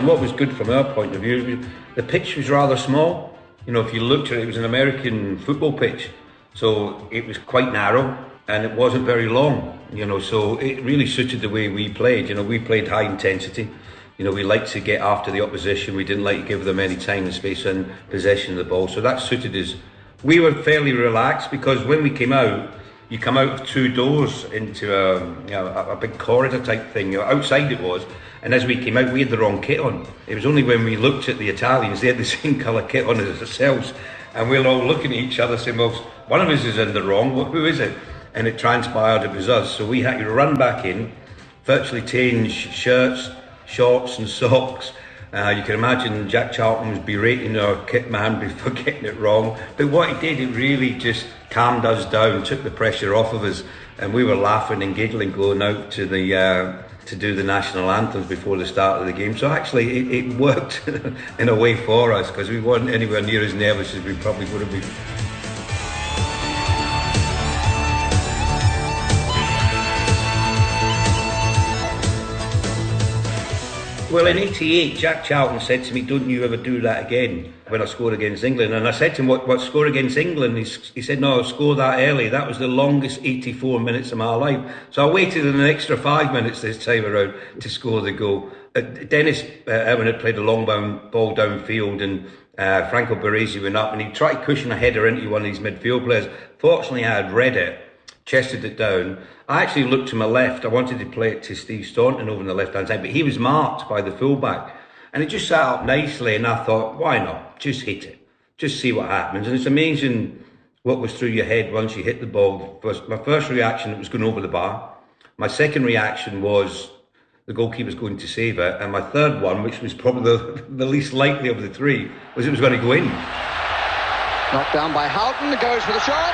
What was good from our point of view, the pitch was rather small. You know, if you looked at it, it was an American football pitch. So it was quite narrow and it wasn't very long, you know, so it really suited the way we played. You know, we played high intensity. You know, we liked to get after the opposition. We didn't like to give them any time and space and possession of the ball. So that suited us. We were fairly relaxed because when we came out, you come out of two doors into a big corridor type thing. You know, outside it was. And as we came out, we had the wrong kit on. It was only when we looked at the Italians, they had the same colour kit on as ourselves. And we were all looking at each other saying, well, one of us is in the wrong, who is it? And it transpired it was us. So we had to run back in, virtually change shirts, shorts and socks. You can imagine Jack Charlton was berating our kit man for getting it wrong. But what he did, it really just calmed us down, took the pressure off of us. And we were laughing and giggling going out to the to do the national anthems before the start of the game. So actually it worked in a way for us because we weren't anywhere near as nervous as we probably would have been. Well, in '88, Jack Charlton said to me, don't you ever do that again when I scored against England. And I said to him, what score against England? He said, no, I'll score that early. That was the longest 84 minutes of my life. So I waited an extra 5 minutes this time around to score the goal. Dennis Irwin had played a long ball downfield and Franco Baresi went up and he tried to cushion a header into one of these midfield players. Fortunately, I had read it, chested it down. I actually looked to my left. I wanted to play it to Steve Staunton over on the left-hand side, but he was marked by the fullback. And it just sat up nicely, and I thought, why not? Just hit it. Just see what happens. And it's amazing what was through your head once you hit the ball. My first reaction, it was going over the bar. My second reaction was the goalkeeper's going to save it. And my third one, which was probably the least likely of the three, was it was going to go in. Knocked down by Houghton, goes for the shot.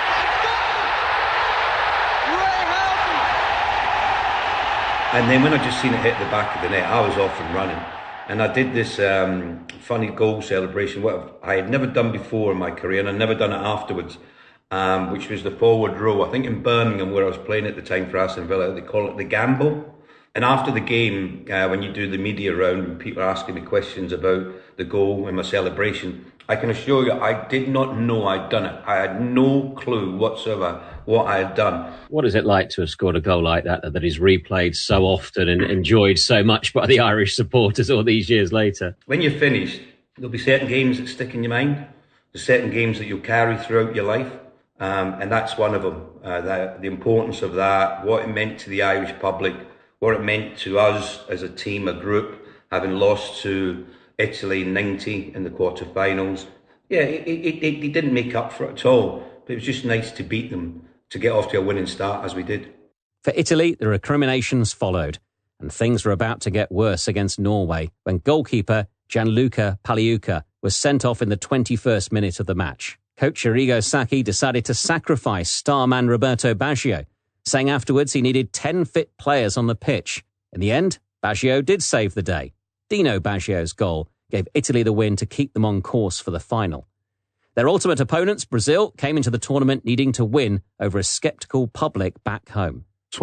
And then when I just seen it hit the back of the net, I was off and running. And I did this funny goal celebration, what I had never done before in my career, and I'd never done it afterwards, which was the forward row. I think in Birmingham, where I was playing at the time for Aston Villa, they call it the gamble. And after the game, when you do the media round and people are asking me questions about the goal and my celebration, I can assure you I did not know I'd done it. I had no clue whatsoever what I had done. What is it like to have scored a goal like that is replayed so often and enjoyed so much by the Irish supporters all these years later? When you're finished, there'll be certain games that stick in your mind. There's certain games that you'll carry throughout your life. And that's one of them. The importance of that, what it meant to the Irish public, what it meant to us as a team, a group, having lost to Italy in '90 in the quarterfinals. Yeah, it didn't make up for it at all. But it was just nice to beat them, to get off to a winning start as we did. For Italy, the recriminations followed, and things were about to get worse against Norway when goalkeeper Gianluca Pagliuca was sent off in the 21st minute of the match. Coach Arrigo Sacchi decided to sacrifice star man Roberto Baggio, saying afterwards he needed 10 fit players on the pitch. In the end, Baggio did save the day. Dino Baggio's goal gave Italy the win to keep them on course for the final. Their ultimate opponents, Brazil, came into the tournament needing to win over a sceptical public back home.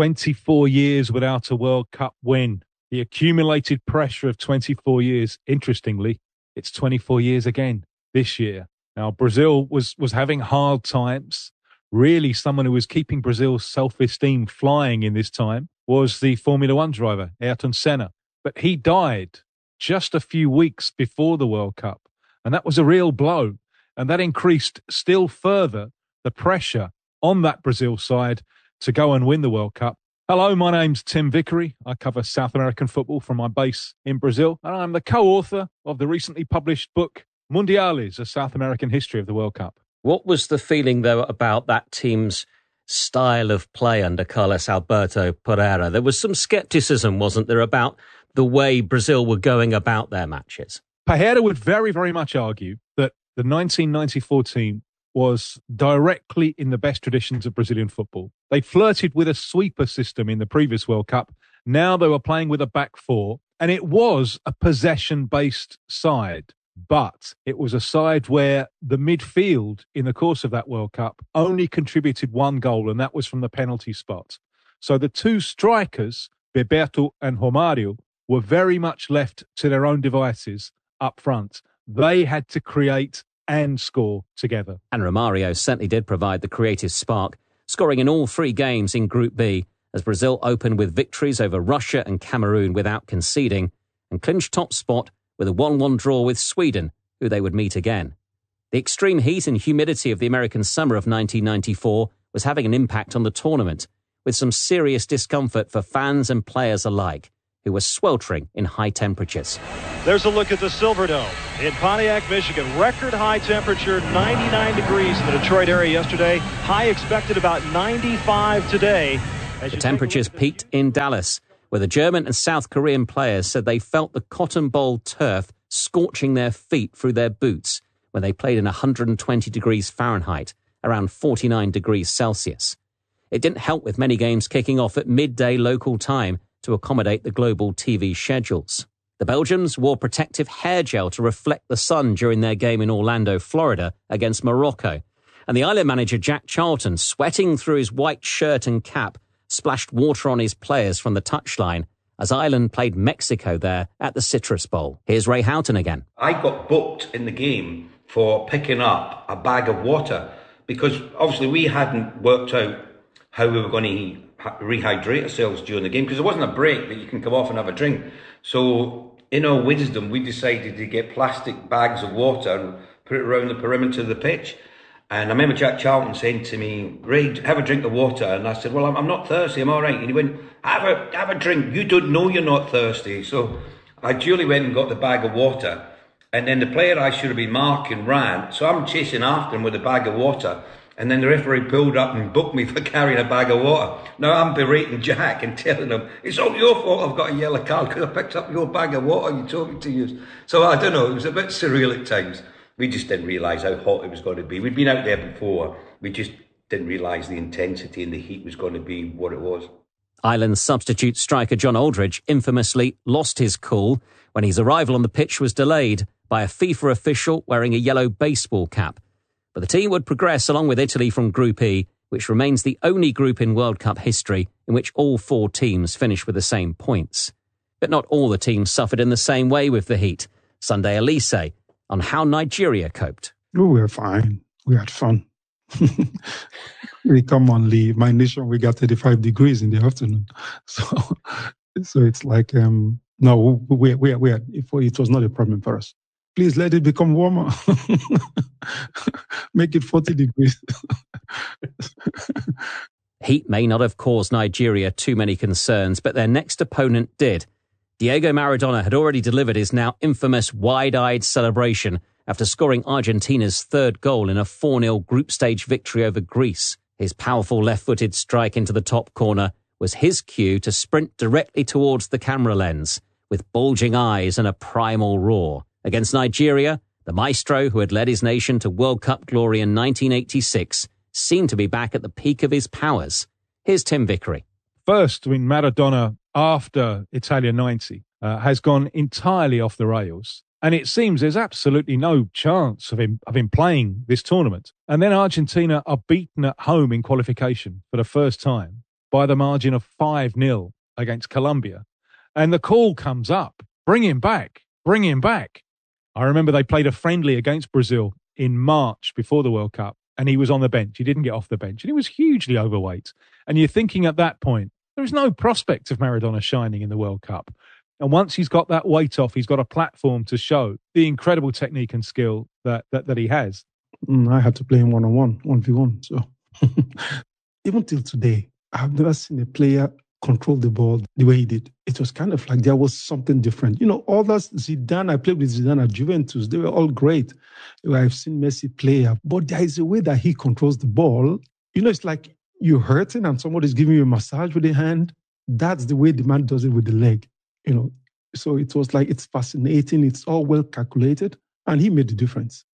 24 years without a World Cup win. The accumulated pressure of 24 years. Interestingly, it's 24 years again this year. Now, Brazil was having hard times. Really, someone who was keeping Brazil's self-esteem flying in this time was the Formula One driver, Ayrton Senna. But he died just a few weeks before the World Cup. And that was a real blow. And that increased still further the pressure on that Brazil side to go and win the World Cup. Hello, my name's Tim Vickery. I cover South American football from my base in Brazil. And I'm the co-author of the recently published book, Mundiales, A South American History of the World Cup. What was the feeling, though, about that team's style of play under Carlos Alberto Pereira? There was some scepticism, wasn't there, about the way Brazil were going about their matches? Pereira would very, very much argue that the 1994 team was directly in the best traditions of Brazilian football. They flirted with a sweeper system in the previous World Cup. Now they were playing with a back four, and it was a possession-based side. But it was a side where the midfield in the course of that World Cup only contributed one goal, and that was from the penalty spot. So the two strikers, Bebeto and Romário, were very much left to their own devices up front. They had to create and score together. And Romario certainly did provide the creative spark, scoring in all 3 games in Group B, as Brazil opened with victories over Russia and Cameroon without conceding, and clinched top spot with a 1-1 draw with Sweden, who they would meet again. The extreme heat and humidity of the American summer of 1994 was having an impact on the tournament, with some serious discomfort for fans and players alike, who were sweltering in high temperatures. There's a look at the Silverdome in Pontiac, Michigan. Record high temperature, 99 degrees in the Detroit area yesterday. High expected about 95 today. The temperatures peaked in Dallas, where the German and South Korean players said they felt the cotton bowl turf scorching their feet through their boots when they played in 120 degrees Fahrenheit, around 49 degrees Celsius. It didn't help with many games kicking off at midday local time to accommodate the global TV schedules. The Belgians wore protective hair gel to reflect the sun during their game in Orlando, Florida, against Morocco. And the island manager Jack Charlton, sweating through his white shirt and cap, splashed water on his players from the touchline as Ireland played Mexico there at the Citrus Bowl. Here's Ray Houghton again. I got booked in the game for picking up a bag of water because obviously we hadn't worked out how we were going to rehydrate ourselves during the game because there wasn't a break that you can come off and have a drink. So in our wisdom, we decided to get plastic bags of water and put it around the perimeter of the pitch. And I remember Jack Charlton saying to me, Ray, have a drink of water. And I said, well, I'm not thirsty, I'm all right. And he went, have a drink. You don't know you're not thirsty. So I duly went and got the bag of water. And then the player I should have been marking ran. So I'm chasing after him with a bag of water. And then the referee pulled up and booked me for carrying a bag of water. Now I'm berating Jack and telling him, it's all your fault I've got a yellow card because I picked up your bag of water you told me to use. So I don't know, it was a bit surreal at times. We just didn't realise how hot it was going to be. We'd been out there before. We just didn't realise the intensity and the heat was going to be what it was. Ireland's substitute striker John Aldridge infamously lost his cool when his arrival on the pitch was delayed by a FIFA official wearing a yellow baseball cap. But the team would progress along with Italy from Group E, which remains the only group in World Cup history in which all 4 teams finish with the same points. But not all the teams suffered in the same way with the heat. Sunday Elise on how Nigeria coped. Oh, we were fine. We had fun. We come on leave. My nation, we got 35 degrees in the afternoon. So it's like, no, we had, it was not a problem for us. Please let it become warmer. Make it 40 degrees. Heat may not have caused Nigeria too many concerns, but their next opponent did. Diego Maradona had already delivered his now infamous wide-eyed celebration after scoring Argentina's 3rd goal in a 4-0 group stage victory over Greece. His powerful left-footed strike into the top corner was his cue to sprint directly towards the camera lens, with bulging eyes and a primal roar. Against Nigeria, the maestro who had led his nation to World Cup glory in 1986 seemed to be back at the peak of his powers. Here's Tim Vickery. First, Maradona, after Italia 90, has gone entirely off the rails. And it seems there's absolutely no chance of him playing this tournament. And then Argentina are beaten at home in qualification for the first time by the margin of 5-0 against Colombia. And the call comes up, bring him back, bring him back. I remember they played a friendly against Brazil in March before the World Cup, and he was on the bench. He didn't get off the bench, and he was hugely overweight. And you're thinking at that point, there is no prospect of Maradona shining in the World Cup. And once he's got that weight off, he's got a platform to show the incredible technique and skill that he has. I had to play him 1-on-1, 1v1. So even till today, I've never seen a player control the ball the way he did. It was kind of like there was something different. You know, others, Zidane, I played with Zidane at Juventus. They were all great. I've seen Messi play, but there is a way that he controls the ball. You know, it's like you're hurting and somebody's giving you a massage with the hand. That's the way the man does it with the leg. You know, so it was like, it's fascinating. It's all well calculated. And he made the difference.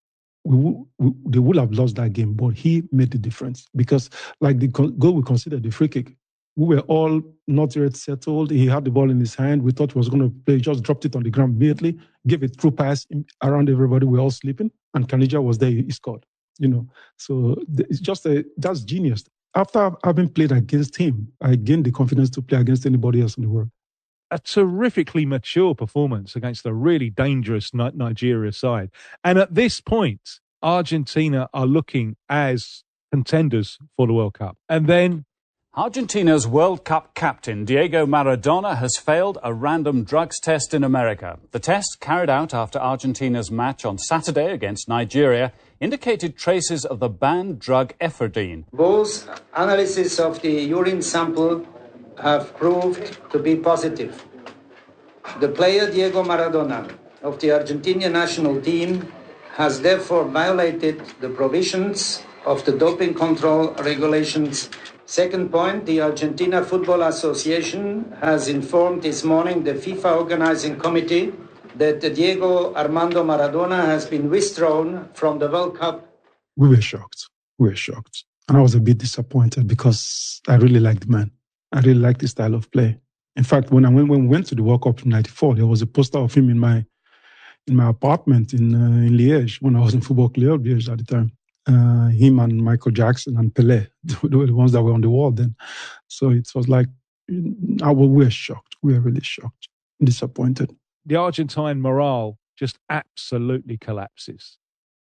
They would have lost that game, but he made the difference. Because like the goal we considered, the free kick, we were all not yet settled. He had the ball in his hand. We thought he was going to play. He just dropped it on the ground immediately, gave a through pass around everybody. We were all sleeping. And Kanija was there. He scored. You know, so it's just that's genius. After having played against him, I gained the confidence to play against anybody else in the world. a terrifically mature performance against a really dangerous Nigeria side. And at this point, Argentina are looking as contenders for the World Cup. And then Argentina's World Cup captain Diego Maradona has failed a random drugs test in America. The test, carried out after Argentina's match on Saturday against Nigeria, indicated traces of the banned drug ephedrine. Both analyses of the urine sample have proved to be positive. The player Diego Maradona of the Argentinian national team has therefore violated the provisions of the doping control regulations. Second point, the Argentina Football Association has informed this morning the FIFA organizing committee that Diego Armando Maradona has been withdrawn from the World Cup. We were shocked. And I was a bit disappointed because I really liked the man. I really liked his style of play. In fact, when we went to the World Cup in '94, there was a poster of him in my apartment in Liège when I was in Football Club Liège at the time. Him and Michael Jackson and Pelé, they were the ones that were on the wall then. So it was like, we were shocked. We were really shocked, disappointed. The Argentine morale just absolutely collapses.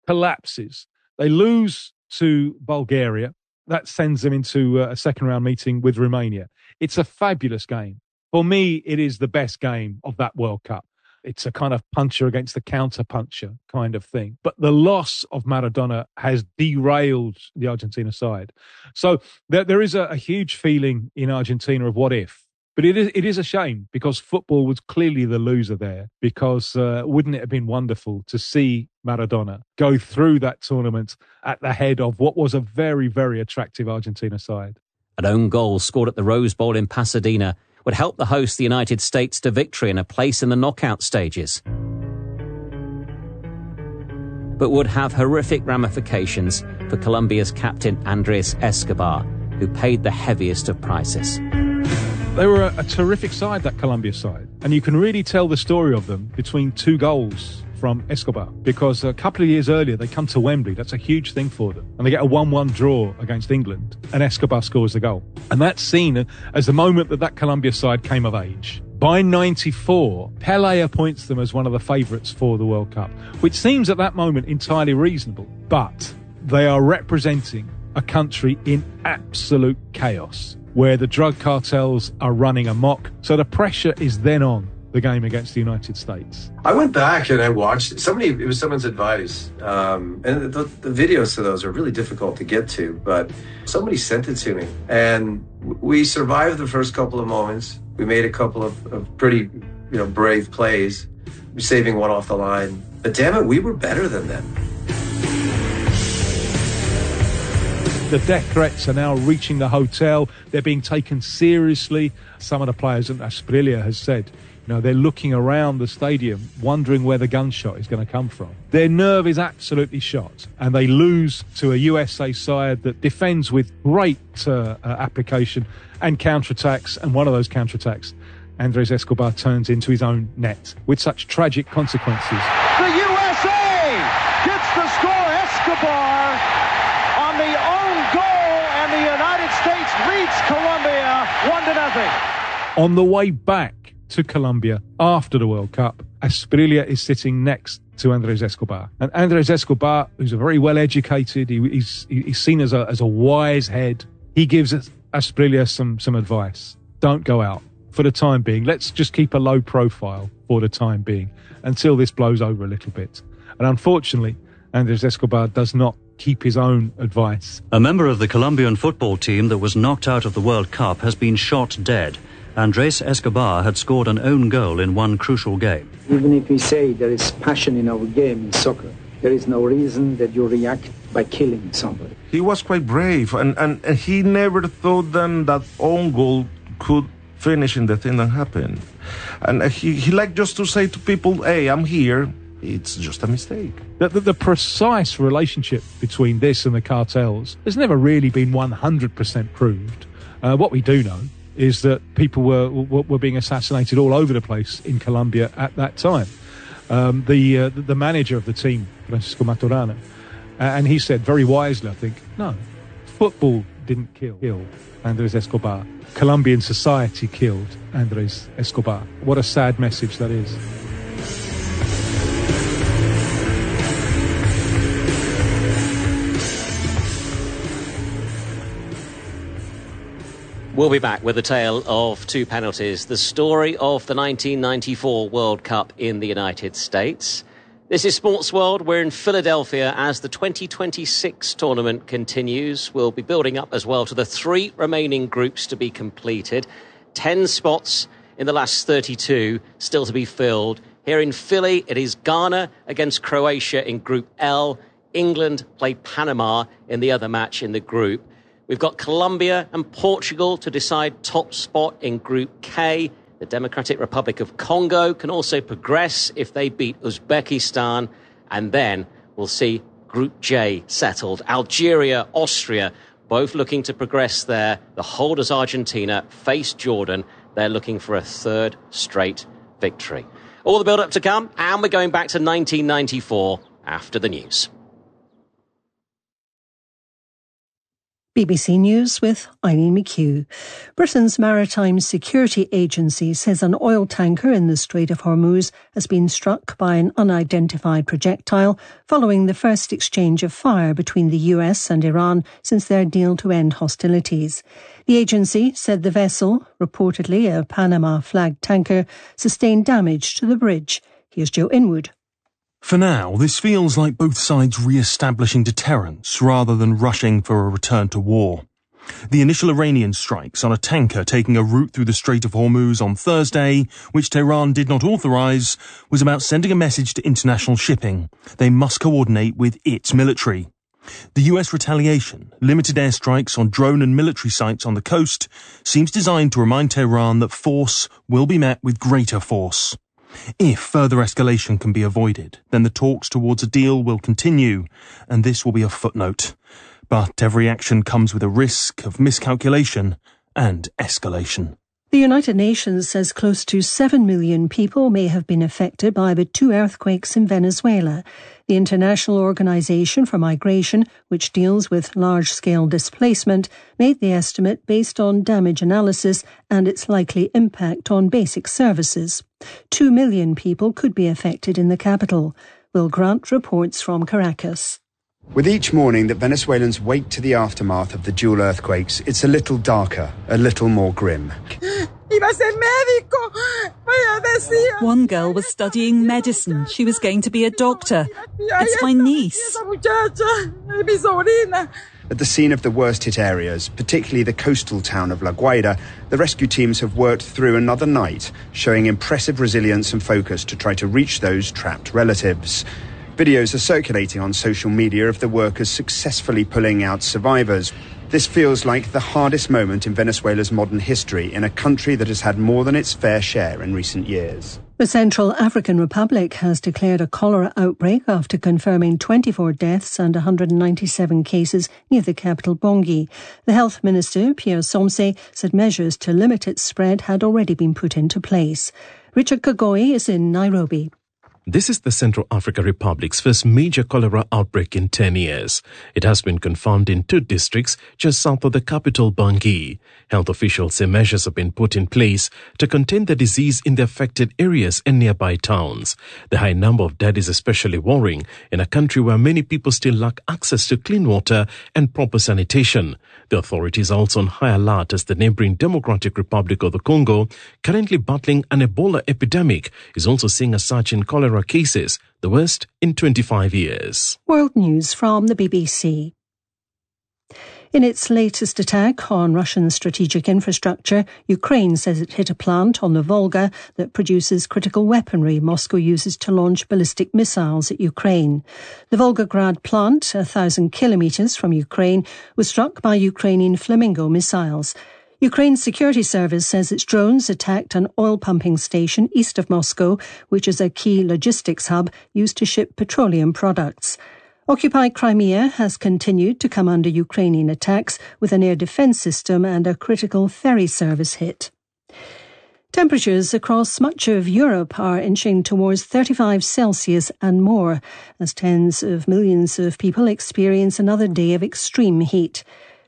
They lose to Bulgaria. That sends them into a second-round meeting with Romania. It's a fabulous game. For me, it is the best game of that World Cup. It's a kind of puncher against the counter-puncher kind of thing. But the loss of Maradona has derailed the Argentina side. So there is a huge feeling in Argentina of what if. But it is a shame because football was clearly the loser there, because wouldn't it have been wonderful to see Maradona go through that tournament at the head of what was a very, very attractive Argentina side. An own goal scored at the Rose Bowl in Pasadena would help the host, the United States, to victory and a place in the knockout stages, but would have horrific ramifications for Colombia's captain Andres Escobar, who paid the heaviest of prices. They were a terrific side, that Colombia side. And you can really tell the story of them between two goals from Escobar, because a couple of years earlier, they come to Wembley. That's a huge thing for them. And they get a 1-1 draw against England, and Escobar scores the goal. And that's seen as the moment that Colombia side came of age. By '94, Pelé appoints them as one of the favourites for the World Cup, which seems at that moment entirely reasonable. But they are representing a country in absolute chaos, where the drug cartels are running amok. So the pressure is then on the game against the United States. I went back and I watched it was someone's advice. And the videos to those are really difficult to get to, but somebody sent it to me. And we survived the first couple of moments. We made a couple of pretty, brave plays, saving one off the line. But damn it, we were better than them. The death threats are now reaching the hotel. They're being taken seriously. Some of the players, and Asprilla has said, they're looking around the stadium, wondering where the gunshot is going to come from. Their nerve is absolutely shot, and they lose to a USA side that defends with great application and counterattacks. And one of those counterattacks, Andres Escobar turns into his own net with such tragic consequences. The USA gets the score. Escobar on the own goal, and the United States leads Colombia 1-0. On the way back to Colombia after the World Cup, Asprilla is sitting next to Andres Escobar. And Andres Escobar, who's a very well-educated, he's seen as a wise head, he gives Asprilla some advice. Don't go out for the time being. Let's just keep a low profile for the time being until this blows over a little bit. And unfortunately, Andres Escobar does not keep his own advice. A member of the Colombian football team that was knocked out of the World Cup has been shot dead. Andres Escobar had scored an own goal in one crucial game. Even if we say there is passion in our game in soccer, there is no reason that you react by killing somebody. He was quite brave, and he never thought then that own goal could finish in the thing that happened. And he liked just to say to people, hey, I'm here. It's just a mistake. The precise relationship between this and the cartels has never really been 100% proved. What we do know is that people were being assassinated all over the place in Colombia at that time. The manager of the team, Francisco Maturana, and he said very wisely, I think, no, football didn't kill Andres Escobar. Colombian society killed Andres Escobar. What a sad message that is. We'll be back with a tale of two penalties, the story of the 1994 World Cup in the United States. This is Sports World. We're in Philadelphia as the 2026 tournament continues. We'll be building up as well to the 3 remaining groups to be completed. 10 spots in the last 32 still to be filled. Here in Philly, it is Ghana against Croatia in Group L. England play Panama in the other match in the group. We've got Colombia and Portugal to decide top spot in Group K. The Democratic Republic of Congo can also progress if they beat Uzbekistan. And then we'll see Group J settled. Algeria, Austria, both looking to progress there. The holders Argentina face Jordan. They're looking for a 3rd straight victory. All the build-up to come, and we're going back to 1994 after the news. BBC News with Eileen McHugh. Britain's Maritime Security Agency says an oil tanker in the Strait of Hormuz has been struck by an unidentified projectile following the first exchange of fire between the US and Iran since their deal to end hostilities. The agency said the vessel, reportedly a Panama-flagged tanker, sustained damage to the bridge. Here's Joe Inwood. For now, this feels like both sides re-establishing deterrence rather than rushing for a return to war. The initial Iranian strikes on a tanker taking a route through the Strait of Hormuz on Thursday, which Tehran did not authorize, was about sending a message to international shipping. They must coordinate with its military. The US retaliation, limited airstrikes on drone and military sites on the coast, seems designed to remind Tehran that force will be met with greater force. If further escalation can be avoided, then the talks towards a deal will continue, and this will be a footnote. But every action comes with a risk of miscalculation and escalation. The United Nations says close to 7 million people may have been affected by the 2 earthquakes in Venezuela. The International Organization for Migration, which deals with large-scale displacement, made the estimate based on damage analysis and its likely impact on basic services. 2 million people could be affected in the capital. Will Grant reports from Caracas. With each morning that Venezuelans wake to the aftermath of the dual earthquakes, it's a little darker, a little more grim. One girl was studying medicine. She was going to be a doctor. It's my niece. At the scene of the worst-hit areas, particularly the coastal town of La Guaira, the rescue teams have worked through another night, showing impressive resilience and focus to try to reach those trapped relatives. Videos are circulating on social media of the workers successfully pulling out survivors. This feels like the hardest moment in Venezuela's modern history in a country that has had more than its fair share in recent years. The Central African Republic has declared a cholera outbreak after confirming 24 deaths and 197 cases near the capital Bangui. The Health Minister, Pierre Somse, said measures to limit its spread had already been put into place. Richard Kagoi is in Nairobi. This is the Central African Republic's first major cholera outbreak in 10 years. It has been confirmed in 2 districts just south of the capital, Bangui. Health officials say measures have been put in place to contain the disease in the affected areas and nearby towns. The high number of dead is especially worrying in a country where many people still lack access to clean water and proper sanitation. The authorities are also on high alert as the neighboring Democratic Republic of the Congo, currently battling an Ebola epidemic, is also seeing a surge in cholera cases, the worst in 25 years. World News from the BBC. In its latest attack on Russian strategic infrastructure, Ukraine says it hit a plant on the Volga that produces critical weaponry Moscow uses to launch ballistic missiles at Ukraine. The Volgograd plant, 1,000 kilometres from Ukraine, was struck by Ukrainian Flamingo missiles. Ukraine's security service says its drones attacked an oil pumping station east of Moscow, which is a key logistics hub used to ship petroleum products. Occupied Crimea has continued to come under Ukrainian attacks with an air defence system and a critical ferry service hit. Temperatures across much of Europe are inching towards 35 Celsius and more as tens of millions of people experience another day of extreme heat.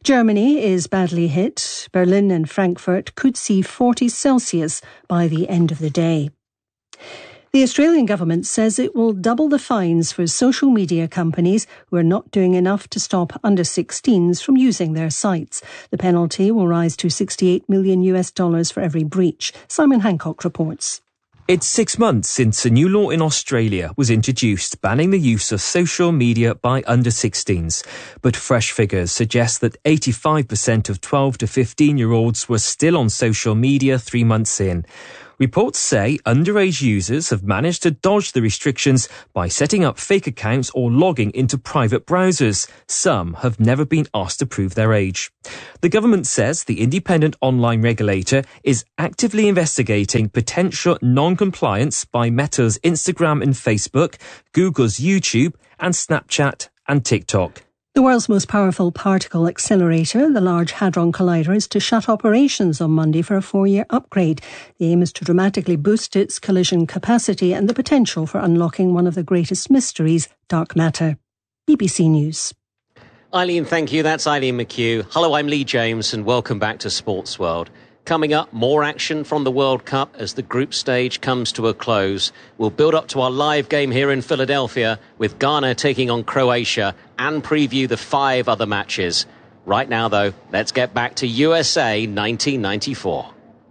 Germany is badly hit. Berlin and Frankfurt could see 40 Celsius by the end of the day. The Australian government says it will double the fines for social media companies who are not doing enough to stop under-16s from using their sites. The penalty will rise to $68 million for every breach. Simon Hancock reports. It's 6 months since a new law in Australia was introduced banning the use of social media by under-16s. But fresh figures suggest that 85% of 12 to 15-year-olds were still on social media 3 months in. Reports say underage users have managed to dodge the restrictions by setting up fake accounts or logging into private browsers. Some have never been asked to prove their age. The government says the independent online regulator is actively investigating potential non-compliance by Meta's Instagram and Facebook, Google's YouTube, and Snapchat and TikTok. The world's most powerful particle accelerator, the Large Hadron Collider, is to shut operations on Monday for a 4-year upgrade. The aim is to dramatically boost its collision capacity and the potential for unlocking one of the greatest mysteries, dark matter. BBC News. Eileen, thank you. That's Eileen McHugh. Hello, I'm Lee James and welcome back to Sports World. Coming up, more action from the World Cup as the group stage comes to a close. We'll build up to our live game here in Philadelphia with Ghana taking on Croatia and preview the 5 other matches. Right now, though, let's get back to USA 1994.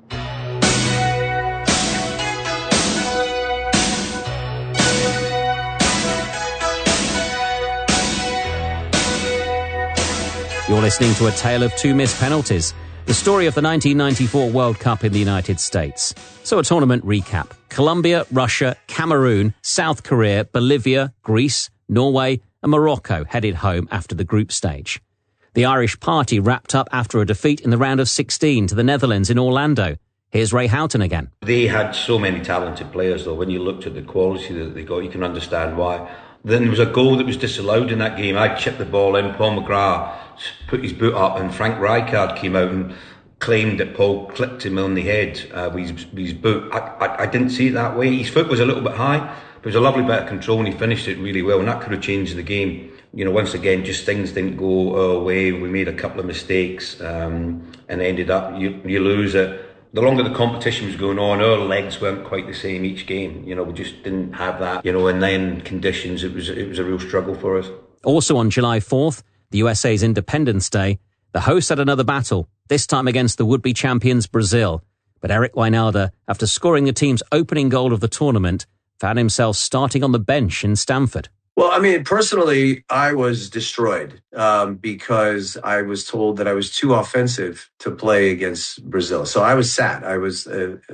You're listening to A Tale of Two Missed Penalties, the story of the 1994 World Cup in the United States. So a tournament recap. Colombia, Russia, Cameroon, South Korea, Bolivia, Greece, Norway and Morocco headed home after the group stage. The Irish party wrapped up after a defeat in the round of 16 to the Netherlands in Orlando. Here's Ray Houghton again. They had so many talented players, though. When you looked at the quality that they got, you can understand why. Then there was a goal that was disallowed in that game. I chipped the ball in, Paul McGrath put his boot up, and Frank Rijkaard came out and claimed that Paul clipped him on the head with his boot. I didn't see it that way. His foot was a little bit high, but it was a lovely bit of control and he finished it really well, and that could have changed the game. You know, once again, just things didn't go our way. We made a couple of mistakes and ended up, you lose it. The longer the competition was going on, our legs weren't quite the same each game. You know, we just didn't have that, you know, and then conditions, it was a real struggle for us. Also on July 4th, the USA's Independence Day, the hosts had another battle, this time against the would-be champions Brazil. But Eric Wynalda, after scoring the team's opening goal of the tournament, found himself starting on the bench in Stamford. Well, I mean, personally, I was destroyed because I was told that I was too offensive to play against Brazil. So I was sat. I was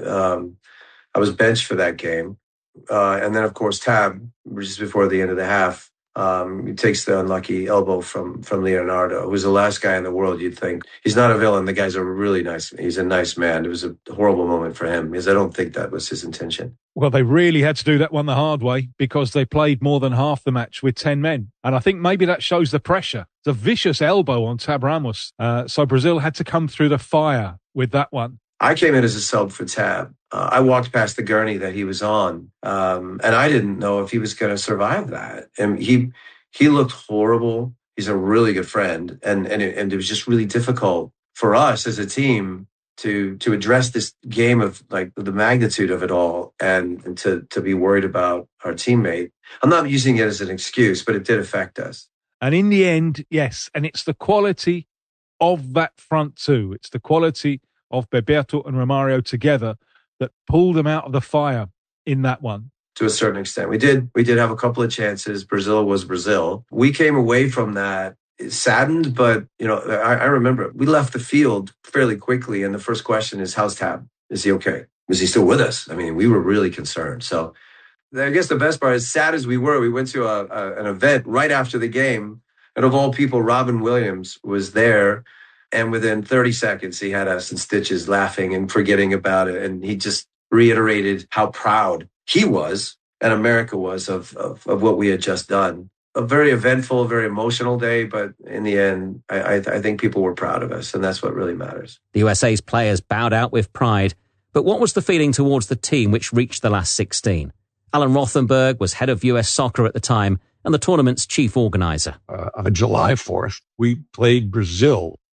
benched for that game. And then, of course, Tab, just before the end of the half, he takes the unlucky elbow from Leonardo, who's the last guy in the world you'd think. He's not a villain. The guy's he's a nice man. It was a horrible moment for him because I don't think that was his intention. Well, they really had to do that one the hard way because they played more than half the match with 10 men. And I think maybe that shows the pressure. It's a vicious elbow on Tab Ramos. So Brazil had to come through the fire with that one. I came in as a sub for Tab. I walked past the gurney that he was on, and I didn't know if he was going to survive that. And he looked horrible. He's a really good friend, and it was just really difficult for us as a team to address this game of like the magnitude of it all, and to be worried about our teammate. I'm not using it as an excuse, but it did affect us. And in the end, yes, and it's the quality of that front two. It's the quality of Bebeto and Romario together that pulled them out of the fire in that one. To a certain extent. We did have a couple of chances. Brazil was Brazil. We came away from that saddened, but, you know, I remember we left the field fairly quickly, and the first question is, how's Tab? Is he okay? Is he still with us? I mean, we were really concerned. So I guess the best part, as sad as we were, we went to an event right after the game, and of all people, Robin Williams was there. And within 30 seconds, he had us in stitches laughing and forgetting about it. And he just reiterated how proud he was and America was of what we had just done. A very eventful, very emotional day. But in the end, I think people were proud of us. And that's what really matters. The USA's players bowed out with pride. But what was the feeling towards the team which reached the last 16? Alan Rothenberg was head of US soccer at the time and the tournament's chief organizer. On July 4th, we played Brazil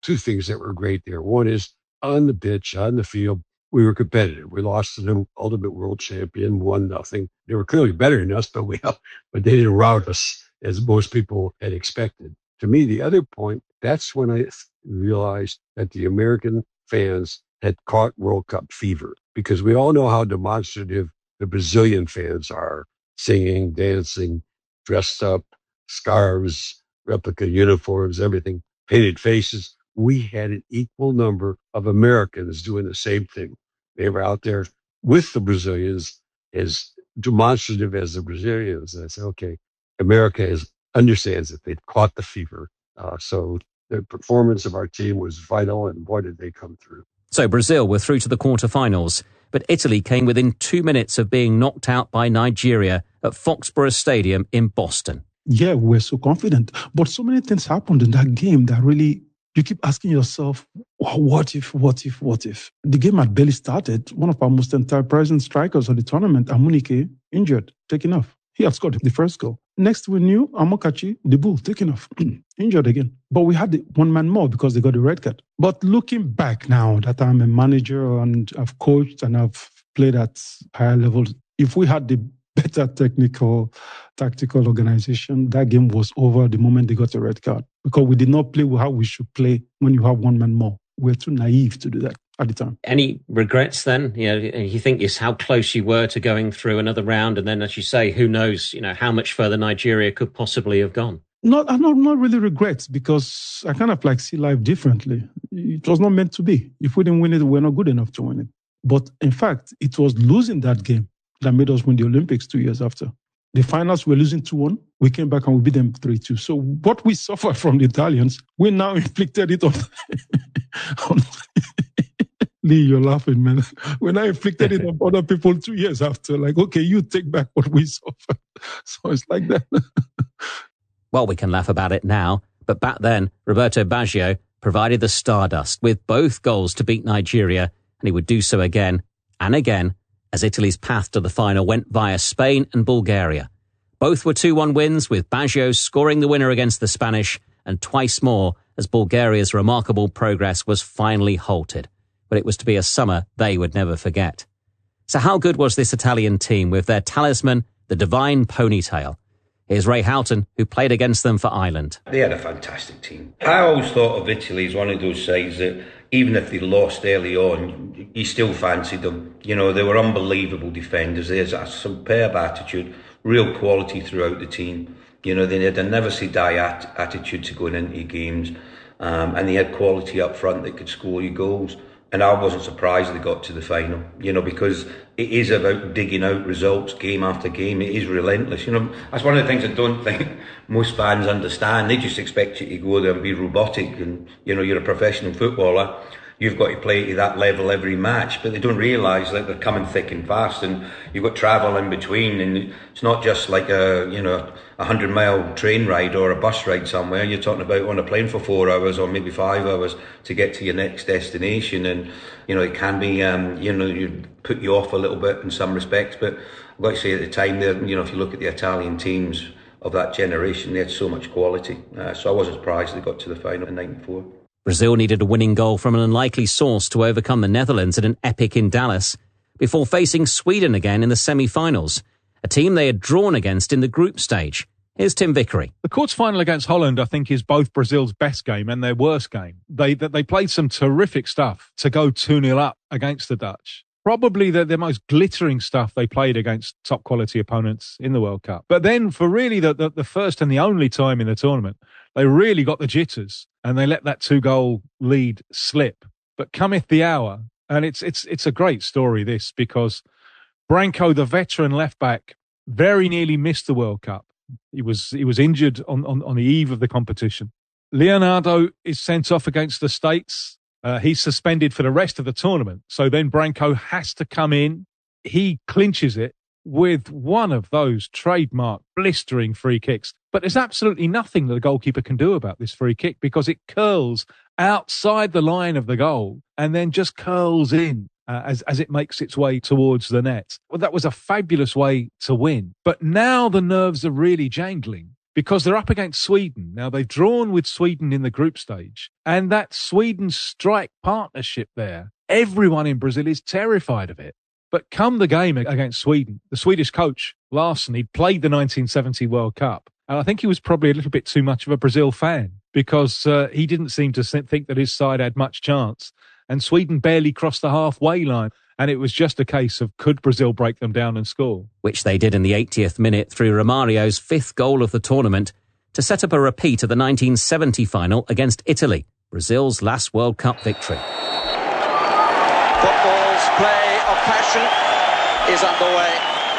two things that were great there. One is on the pitch, on the field, we were competitive. We lost to the ultimate world champion, 1-0. They were clearly better than us, but they didn't rout us as most people had expected. To me, the other point, that's when I realized that the American fans had caught World Cup fever, because we all know how demonstrative the Brazilian fans are, singing, dancing, dressed up, scarves, replica uniforms, everything, painted faces. We had an equal number of Americans doing the same thing. They were out there with the Brazilians, as demonstrative as the Brazilians. And I said, okay, America understands that they've caught the fever. So the performance of our team was vital, and boy, did they come through. So Brazil were through to the quarterfinals, but Italy came within 2 minutes of being knocked out by Nigeria at Foxborough Stadium in Boston. Yeah, we're so confident. But so many things happened in that game that really, you keep asking yourself, what if? The game had barely started. One of our most enterprising strikers of the tournament, Amunike, injured, taken off. He had scored the first goal. Next we knew, Amokachi, the bull, taken off, injured again. But we had the one man more because they got the red card. But looking back now that I'm a manager and I've coached and I've played at higher levels, if we had the better tactical organization, that game was over the moment they got a red card, because we did not play how we should play when you have one man more. We're too naive to do that at the time. Any regrets then? You think it's how close you were to going through another round, and then, as you say, who knows, how much further Nigeria could possibly have gone? Not really regrets, because I kind of see life differently. It was not meant to be. If we didn't win it, we're not good enough to win it. But in fact, it was losing that game that made us win the Olympics 2 years after. The finals were losing 2-1. We came back and we beat them 3-2. So what we suffered from the Italians, we now inflicted it on Lee, you're laughing, man. We now inflicted it on other people 2 years after. Okay, you take back what we suffered. So it's like that. Well, we can laugh about it now, but back then, Roberto Baggio provided the stardust with both goals to beat Nigeria, and he would do so again and again as Italy's path to the final went via Spain and Bulgaria. Both were 2-1 wins, with Baggio scoring the winner against the Spanish, and twice more as Bulgaria's remarkable progress was finally halted. But it was to be a summer they would never forget. So how good was this Italian team with their talisman, the divine ponytail? Here's Ray Houghton, who played against them for Ireland. They had a fantastic team. I always thought of Italy as one of those sides that even if they lost early on, you still fancied them. They were unbelievable defenders. There's a superb attitude, real quality throughout the team. They had a never-say-die attitude to going into games. And they had quality up front that could score you goals. And I wasn't surprised they got to the final, because it is about digging out results game after game. It is relentless. That's one of the things I don't think most fans understand. They just expect you to go there and be robotic and, you're a professional footballer. You've got to play to that level every match, but they don't realise that they're coming thick and fast, and you've got travel in between, and it's not just like a 100-mile train ride or a bus ride somewhere. You're talking about on a plane for 4 hours or maybe 5 hours to get to your next destination, and it can be you put you off a little bit in some respects. But I've got to say, at the time there, if you look at the Italian teams of that generation, they had so much quality. So I wasn't surprised they got to the final in '94. Brazil needed a winning goal from an unlikely source to overcome the Netherlands at an epic in Dallas, before facing Sweden again in the semi-finals, a team they had drawn against in the group stage. Here's Tim Vickery. The quarter final against Holland, I think, is both Brazil's best game and their worst game. They played some terrific stuff to go 2-0 up against the Dutch. Probably the most glittering stuff they played against top quality opponents in the World Cup. But then for really the first and the only time in the tournament, they really got the jitters and they let that 2-goal lead slip. But cometh the hour, and it's a great story, this, because Branco, the veteran left back, very nearly missed the World Cup. He was injured on the eve of the competition. Leonardo is sent off against the States. He's suspended for the rest of the tournament. So then Branco has to come in. He clinches it with one of those trademark blistering free kicks. But there's absolutely nothing that the goalkeeper can do about this free kick, because it curls outside the line of the goal and then just curls in as it makes its way towards the net. Well, that was a fabulous way to win. But now the nerves are really jangling, because they're up against Sweden. Now, they've drawn with Sweden in the group stage, and that Sweden-strike partnership there, everyone in Brazil is terrified of it. But come the game against Sweden, the Swedish coach, Larsson, he'd played the 1970 World Cup, and I think he was probably a little bit too much of a Brazil fan because he didn't seem to think that his side had much chance, and Sweden barely crossed the halfway line. And it was just a case of, could Brazil break them down and score? Which they did in the 80th minute through Romario's 5th goal of the tournament to set up a repeat of the 1970 final against Italy, Brazil's last World Cup victory. Football's play of passion is underway.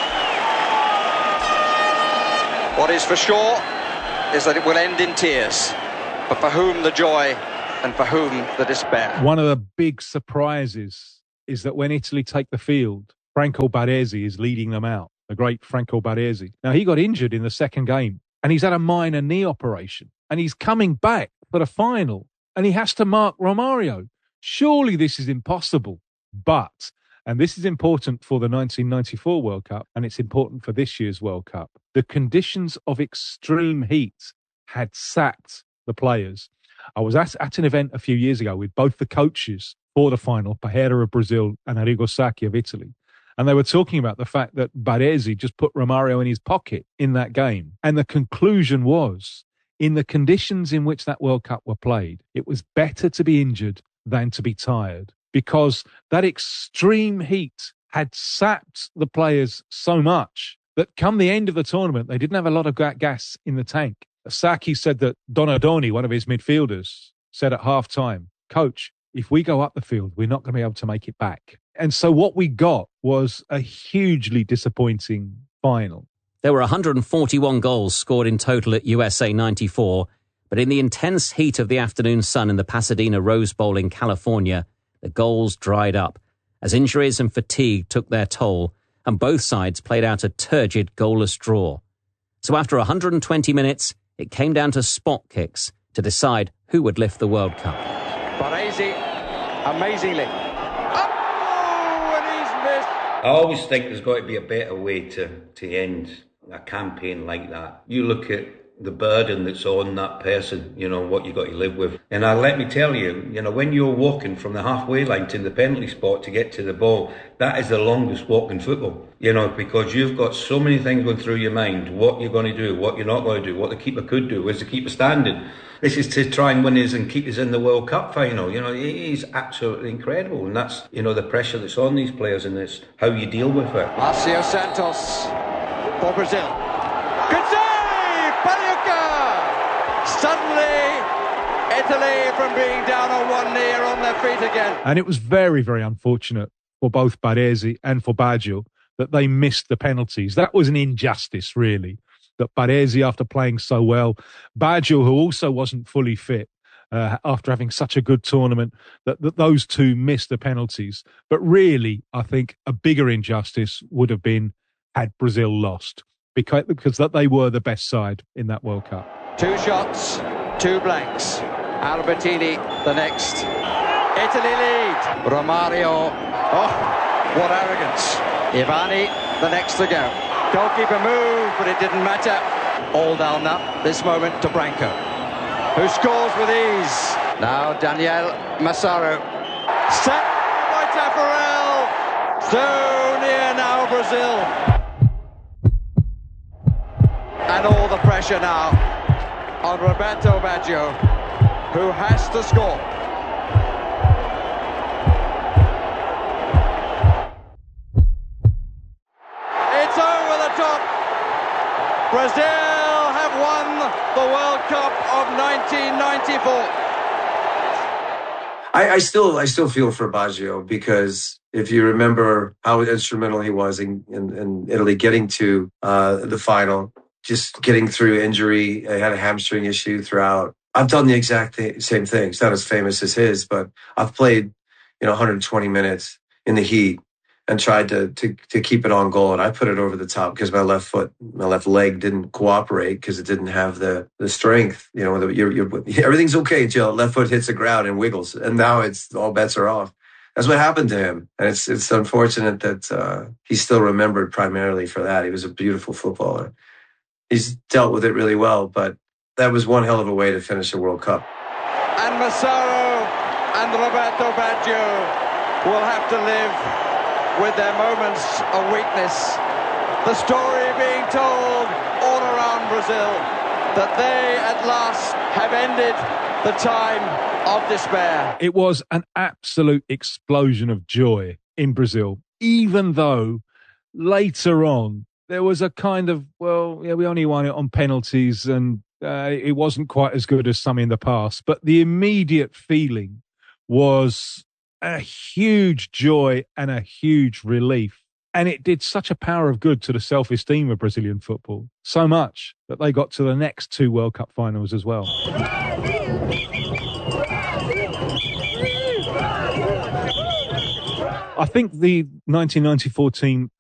What is for sure is that it will end in tears, but for whom the joy and for whom the despair. One of the big surprises is that when Italy take the field, Franco Baresi is leading them out, the great Franco Baresi. Now, he got injured in the second game, and he's had a minor knee operation, and he's coming back for the final, and he has to mark Romario. Surely this is impossible. But, and this is important for the 1994 World Cup, and it's important for this year's World Cup, the conditions of extreme heat had sapped the players. I was at an event a few years ago with both the coaches for the final, Pajeira of Brazil and Arrigo Sacchi of Italy. And they were talking about the fact that Baresi just put Romario in his pocket in that game. And the conclusion was, in the conditions in which that World Cup were played, it was better to be injured than to be tired, because that extreme heat had sapped the players so much that come the end of the tournament, they didn't have a lot of gas in the tank. Sacchi said that Donadoni, one of his midfielders, said at half-time, "Coach, if we go up the field, we're not going to be able to make it back." And so what we got was a hugely disappointing final. There were 141 goals scored in total at USA 94, but in the intense heat of the afternoon sun in the Pasadena Rose Bowl in California, the goals dried up as injuries and fatigue took their toll, and both sides played out a turgid goalless draw. So after 120 minutes, it came down to spot kicks to decide who would lift the World Cup. Baresi, amazingly. Oh, and he's missed. I always think there's got to be a better way to end a campaign like that. You look at the burden that's on that person, what you got to live with. And let me tell you, when you're walking from the halfway line to the penalty spot to get to the ball, that is the longest walk in football, because you've got so many things going through your mind, what you're going to do, what you're not going to do, what the keeper could do, where's the keeper standing. This is to try and win us and keep us in the World Cup final. It is absolutely incredible. And that's, the pressure that's on these players, and it's how you deal with it. Marcio Santos for Brazil. Good save! Pagliuca! Suddenly, Italy from being down on one knee are on their feet again. And it was very, very unfortunate for both Baresi and for Baggio that they missed the penalties. That was an injustice, really, that Baresi, after playing so well, Baggio, who also wasn't fully fit after having such a good tournament, that those two missed the penalties. But really, I think a bigger injustice would have been had Brazil lost, because that they were the best side in that World Cup. 2 shots, 2 blanks. Albertini the next. Italy lead. Romario. Oh, what arrogance. Ivani the next to go. Goalkeeper moved, but it didn't matter. All down now, this moment to Branco, who scores with ease. Now Daniel Massaro. Set by Taffarel. So near now, Brazil. And all the pressure now on Roberto Baggio, who has to score. It's over the top. Brazil have won the World Cup of 1994. I still feel for Baggio, because if you remember how instrumental he was in Italy getting to the final, just getting through injury. I had a hamstring issue throughout. I've done the exact same thing. It's not as famous as his, but I've played 120 minutes in the heat and tried to keep it on goal. And I put it over the top because my left leg didn't cooperate because it didn't have the strength. Everything's okay until left foot hits the ground and wiggles. And now it's all bets are off. That's what happened to him. And it's unfortunate that he's still remembered primarily for that. He was a beautiful footballer. he's dealt with it really well, but that was one hell of a way to finish a World Cup. And Massaro and Roberto Baggio will have to live with their moments of weakness. The story being told all around Brazil that they at last have ended the time of despair. It was an absolute explosion of joy in Brazil, even though later on there was a kind of, well, yeah, we only won it on penalties and it wasn't quite as good as some in the past. But the immediate feeling was a huge joy and a huge relief. And it did such a power of good to the self-esteem of Brazilian football, so much that they got to the next 2 World Cup finals as well. I think the 1994 team